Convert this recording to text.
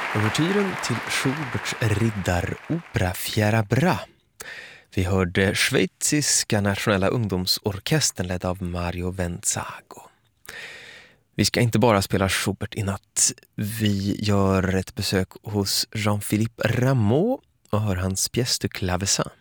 Ouvertyren till Schuberts riddaropera Fiera Bra. Vi hörde schweiziska nationella ungdomsorkestern ledd av Mario Venzago. Vi ska inte bara spela Schubert i natt. Vi gör ett besök hos Jean-Philippe Rameau och hör hans pièce de clavecin.